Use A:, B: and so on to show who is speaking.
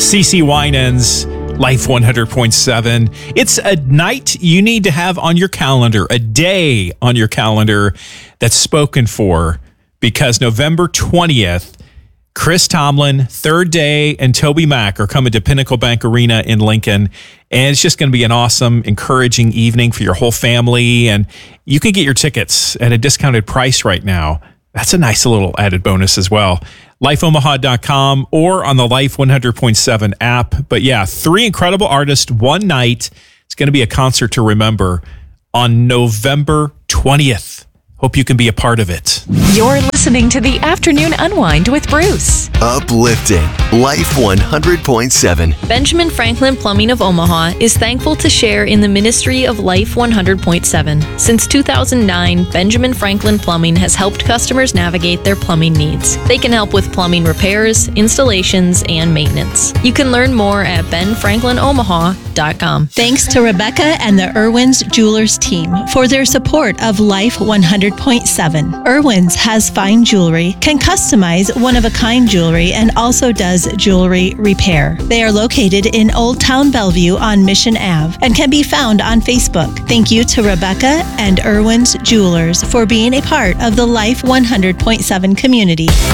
A: CeCe Winans, Life 100.7. It's a night you need to have on your calendar, a day on your calendar that's spoken for, because November 20th, Chris Tomlin, Third Day, and Toby Mac are coming to Pinnacle Bank Arena in Lincoln. And it's just going to be an awesome, encouraging evening for your whole family. And you can get your tickets at a discounted price right now. That's a nice little added bonus as well. LifeOmaha.com or on the Life 100.7 app. But yeah, 3 incredible artists, one night. It's going to be a concert to remember on November 20th. Hope you can be a part of it.
B: You're listening to the Afternoon Unwind with Bruce.
C: Uplifting Life 100.7.
D: Benjamin Franklin Plumbing of Omaha is thankful to share in the ministry of Life 100.7. Since 2009, Benjamin Franklin Plumbing has helped customers navigate their plumbing needs. They can help with plumbing repairs, installations, and maintenance. You can learn more at benfranklinomaha.com.
E: Thanks to Rebecca and the Irwin's Jewelers team for their support of Life 100.7. Irwin's has fine jewelry, can customize one-of-a-kind jewelry, and also does jewelry repair. They are located in Old Town Bellevue on Mission Ave and can be found on Facebook. Thank you to Rebecca and Irwin's Jewelers for being a part of the Life 100.7 community.